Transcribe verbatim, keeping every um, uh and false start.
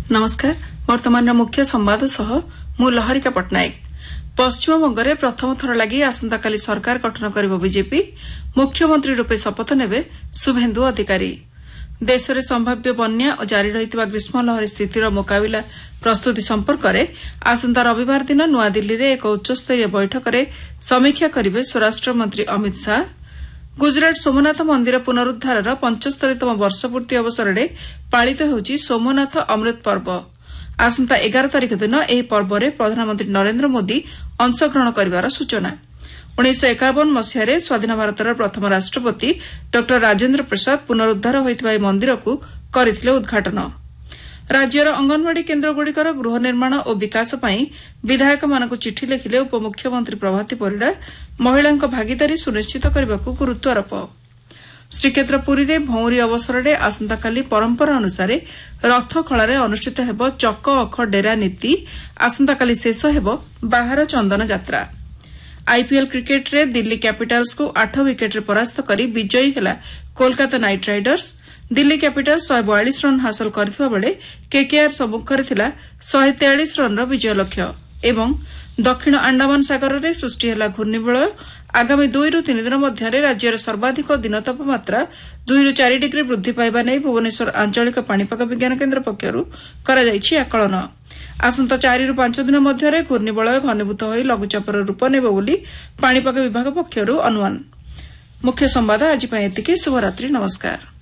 नमस्कार। वर्तमान मुख्य संवाद सह मु लहरिका पट्टनायक। पश्चिमबंग में प्रथम थर लगी आसंताकाली सरकार गठन कर बीजेपी। मुख्यमंत्री रूपे शपथ नेबे शुभेन्दु अधिकारी। देश में संभाव्य बन्या और जारी रही ग्रीष्म लहरी स्थितिर मुकाबिला प्रस्तुति संपर्क में आसंता रविवार दिन नुआदिल्ली में एक उच्चस्तरीय बैठक में समीक्षा करेंगे स्वराष्ट्र मंत्री अमित शाह। गुजरात सोमनाथ मंदिर पुनरुद्धार पंचस्तरीतम वर्षपूर्ति अवसर में पालित होउछि सोमनाथ अमृत पर्व। आसंता एगार तारिख दिन ଏହି पर्व प्रधानमंत्री नरेंद्र मोदी अंशग्रहण करिवार सूचना। उन्नीस एकावन मसीह स्वाधीन भारतर प्रथम राष्ट्रपति डॉ राजेन्द्र प्रसाद पुनरुद्धार होइଥିବା मंदिर को करथिले उद्घाटन। राज्यर अंगनवाड़ी केन्द्रगुड़िकर गृह निर्माण और विकास पर विधायक मानक चिठी लिखिले उपमुख्यमंत्री प्रभाती परिडा। महिला भागीदारी सुनिश्चित करने को गुरुत्वारोप। श्रीक्षेत्र पुरी में भौरी अवसर में आसंताकाली परंपरा अनुसार रथ खलारे अनुष्ठित हेब चक अख डेरा नीति। आसंताकाली शेष हेब बाहर चंदन यात्रा। आईपीएल क्रिकेट रे दिल्ली कैपिटल्स को आठ विकेट रे परास्त करी विजयी हेला Kolkata night Riders. Delhi Capitals एक सौ बयालीस रन हासिल करथिबा बेले केकेआर सम्मुखरे थिला एक सौ तैंतालीस रन विजय लक्ष्य। एवं दक्षिण अंडमान सागर में सृष्टि हेला घूर्णिबलय। आगामी दुई रु तीन दिन मध्य राज्यर सर्वाधिक दिन तापमात्रा दुई रु चार डिग्री वृद्धि पाइबा नहीं भुवनेश्वर आंचलिक पाणीपाग विज्ञान केन्द्र पक्षरू करा जायछि आकलन। आसंता चार रु पांच दिन मध्य घूर्णिबलय घनीभूत होई लघुचापर रूप नेब बोली पाणीपाग विभाग पक्षरू अनुमान। मुख्य संवाद आज एतिकी। शुभरात्रि। नमस्कार।